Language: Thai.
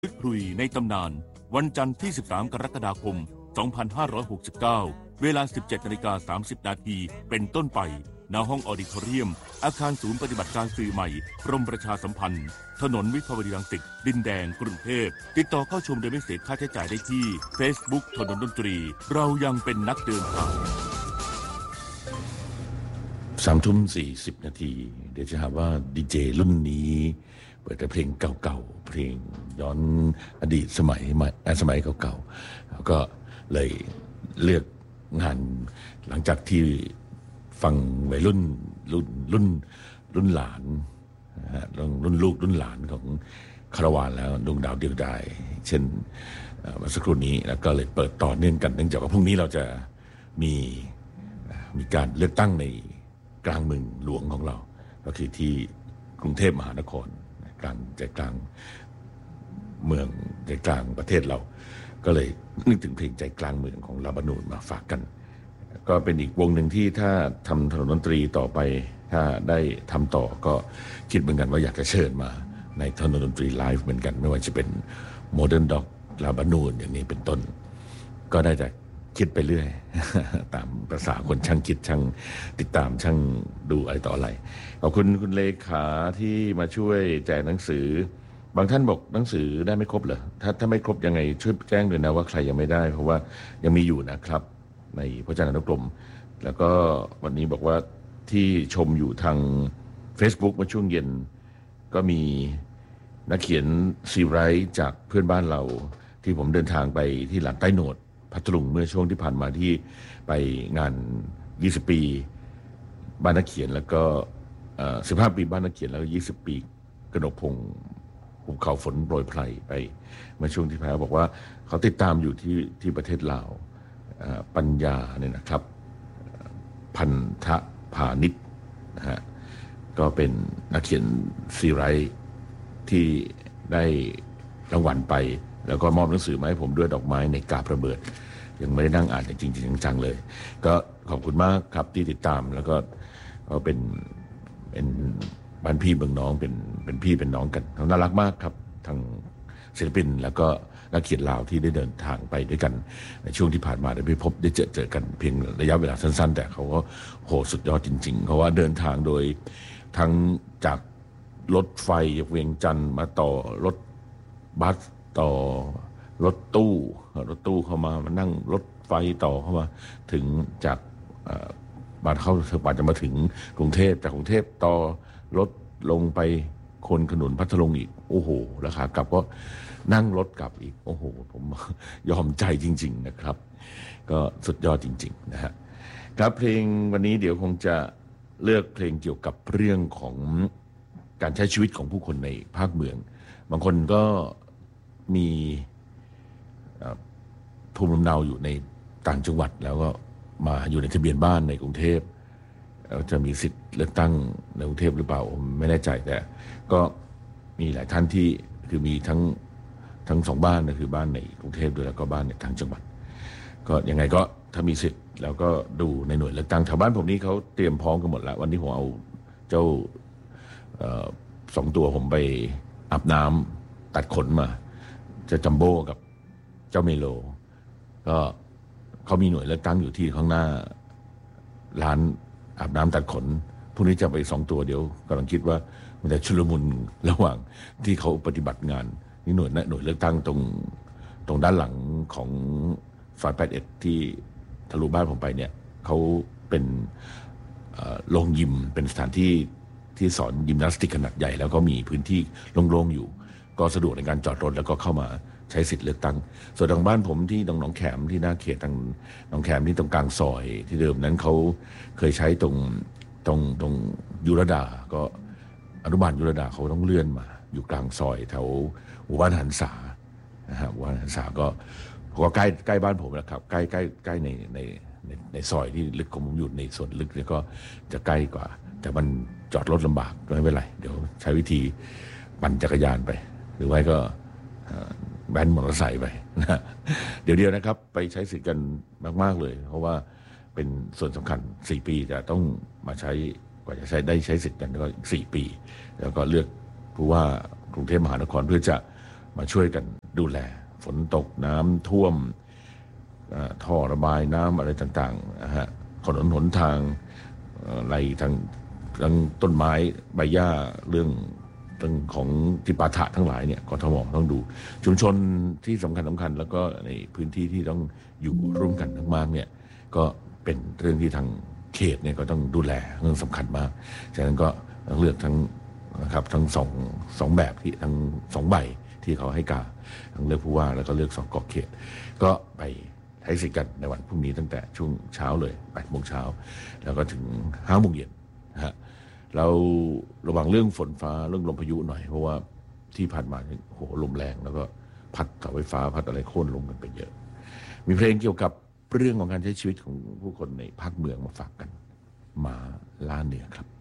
ลึกคุยในตำนานวันจันทร์ที่ 13 กรกฎาคม 2569 เวลา 17:30 นาทีเป็นต้นไปณห้องออดิทอเรียมอาคารศูนย์ปฏิบัติการสื่อใหม่กรมประชาสัมพันธ์ถนนวิภาวดีรังสิตดินแดงกรุงเทพติดต่อเข้าชมโดยไม่เสียค่าใช้จ่ายได้ที่ Facebook ถนนดนตรีเรายังเป็นนักเดินทาง 3:40 นาทีเดี๋ยวจะหาว่าดีเจรุ่นนี้เปิดแต่เพลงเก่าๆเพลงย้อนอดีตสมัยเก่าๆแล้วก็เลยเลือกงานหลังจากที่ฟังวัยรุ่นหลานรุ่นลูกรุ่นหลานของคารวานแล้วดวงดาวเดียวดายเช่นเมื่อสักครู่นี้แล้วก็เลยเปิดต่อเนื่องกันเนื่องจากว่าพรุ่งนี้เราจะมีการเลือกตั้งในกลางเมืองหลวงของเราก็คือที่กรุงเทพมหานครใจกลางเมืองใจกลางประเทศเราก็เลยนึกถึงเพลงใจกลางเมืองของลาบานูนมาฝากกันก็เป็นอีกวงหนึ่งที่ถ้าทำถนนดนตรีต่อไปถ้าได้ทำต่อก็คิดเหมือนกันว่าอยากจะเชิญมาในถนนดนตรีไลฟ์เหมือนกันไม่ว่าจะเป็นโมเดิร์นด็อกลาบานูนอย่างนี้เป็นต้นก็ได้แต่คิดไปเรื่อย ตามภาษาคนช่างคิดช่างติดตามช่างดูอะไรต่ออะไรขอบคุณคุณเลขาที่มาช่วยแจกหนังสือบางท่านบอกหนังสือได้ไม่ครบเหรอถ้าไม่ครบยังไงช่วยแจ้งด้วยนะว่าใครยังไม่ได้เพราะว่ายังมีอยู่นะครับในพจนานุกรมแล้วก็วันนี้บอกว่าที่ชมอยู่ทาง Facebook เมื่อช่วงเย็นก็มีนักเขียนซีไรต์จากเพื่อนบ้านเราที่ผมเดินทางไปที่หลังใต้โหนดพัทลุงเมื่อช่วงที่ผ่านมาที่ไปงาน20 ปีบ้านนักเขียนแล้วก็15 ปีบ้านนักเขียนแล้วก็20 ปีกนกพงศ์ภูเขาฝนโปรยไพรไปเมื่อช่วงที่ผ่านมาบอกว่าเขาติดตามอยู่ที่ประเทศลาวปัญญาเนี่ยนะครับพันธะพาณิชย์นะฮะก็เป็นนักเขียนซีไรต์ที่ได้รางวัลไปแล้วก็มอบหนังสือมาให้ผมด้วยดอกไม้ในกาบระเบิดยังไม่ได้นั่งอ่านจริงๆจังๆเลยก็ขอบคุณมากครับที่ติดตามแล้วก็เป็นบ้านพี่เมืองน้องเป็นพี่เป็นน้องกันน่ารักมากครับทางศิลปินแล้วก็นักเขียนลาวที่ได้เดินทางไปด้วยกันในช่วงที่ผ่านมาได้ไปพบได้เจอกันเพียงระยะเวลาสั้นๆแต่เขาก็โหสุดยอดจริงๆเพราะว่าเดินทางโดยทั้งจากรถไฟจากเวียงจันทร์มาต่อรถบัสต่อรถตู้เข้ามานั่งรถไฟต่อเข้ามาถึงจากบาดจะมาถึงกรุงเทพจากกรุงเทพต่อรถลงไปคนขนุนพัทลุงอีกโอ้โหราคากลับก็นั่งรถกลับอีกโอ้โหผมยอมใจจริงๆนะครับก็สุดยอดจริงๆนะฮะครับเพลงวันนี้เดี๋ยวคงจะเลือกเพลงเกี่ยวกับเรื่องของการใช้ชีวิตของผู้คนในภาคเมืองบางคนก็มีภูมิลำเนาอยู่ในต่างจังหวัดแล้วก็มาอยู่ในทะเบียนบ้านในกรุงเทพจะมีสิทธิ์เลือกตั้งในกรุงเทพหรือเปล่าผมไม่แน่ใจแต่ก็มีหลายท่านที่คือมีทั้งสองบ้านนะคือบ้านในกรุงเทพด้วยแล้วก็บ้านในต่างจังหวัดก็ยังไงก็ถ้ามีสิทธิ์แล้วก็ดูในหน่วยเลือกตั้งแถวบ้านผมนี่เขาเตรียมพร้อมกันหมดแล้ววันนี้ผมเอาเจ้า2 ตัวผมไปอาบน้ำตัดขนมาจะจัมโบ้กับเจ้าเมโลก็เขามีหน่วยเลือกตั้งอยู่ที่ข้างหน้าร้านอาบน้ำตัดขนพรุ่งนี้จะไป2 ตัวเดี๋ยวกำลังคิดว่ามันจะชุลมุนระหว่างที่เขาปฏิบัติงานนี่หน่วยเลือกตั้งตรงด้านหลังของซอย81ที่ทะลุบ้านผมไปเนี่ยเขาเป็นโรงยิมเป็นสถานที่ที่สอนยิมนาสติกขนาดใหญ่แล้วก็มีพื้นที่โล่งๆอยู่ก็สะดวกในการจอดรถแล้วก็เข้ามาใช้สิทธิ์เลือกตั้งส่วนทางบ้านผมที่หนองแขมที่หน้าเขตทางหนองแขมที่ตรงกลางซอยที่เดิมนั้นเขาเคยใช้ตรงยุรดาก็อนุบาลยุรดาเขาต้องเลื่อนมาอยู่กลางซอยแถวหมู่บ้านหันษานะฮะหมู่บ้านหันษาก็ใกล้บ้านผมนะครับใกล้ในซอยที่ลึกผมอยู่ในส่วนลึกเนี่ยก็จะใกล้กว่าแต่มันจอดรถลำบากก็ไม่เป็นไรเดี๋ยวใช้วิธีปั่นจักรยานไปหรือไม่ก็แบนมอเตอร์ไซค์ไปนะเดี๋ยวนะครับไปใช้สิทธิ์กันมากๆเลยเพราะว่าเป็นส่วนสำคัญ4 ปีจะต้องมาใช้กว่าจะใช้สิทธิ์กันก็4 ปีแล้วก็เลือกผู้ว่ากรุงเทพมหานครเพื่อจะมาช่วยกันดูแลฝนตกน้ำท่วมท่อระบายน้ำอะไรต่างๆนะฮะถนนหนทางอะไรทางต้นไม้ใบหญ้าเรื่องของจิปาถะทั้งหลายเนี่ยกทมต้องดูชุมชนที่สำคัญแล้วก็ในพื้นที่ที่ต้องอยู่ร่วมกันทั้งมากเนี่ยก็เป็นเรื่องที่ทางเขตเนี่ยก็ต้องดูแลเรื่องสำคัญมากฉะนั้นก็ต้องเลือกทั้งนะครับทั้งสองแบบที่ทั้งสองใบที่เขาให้กาทั้งเลือกผู้ว่าแล้วก็เลือกสกเขตก็ไปใช้สิทธิ์กันในวันพรุ่งนี้ตั้งแต่ช่วงเช้าเลย8 โมงเช้าแล้วก็ถึง5 โมงเย็นนะฮะเราระวังเรื่องฝนฟ้าเรื่องลมพายุหน่อยเพราะว่าที่ผ่านมาโหลมแรงแล้วก็พัดเสาไฟฟ้าพัดอะไรโค่นลงกันไปเยอะมีเพลงเกี่ยวกับเรื่องของการใช้ชีวิตของผู้คนในภาคเมืองมาฝากกันมาล่าเหนือครับ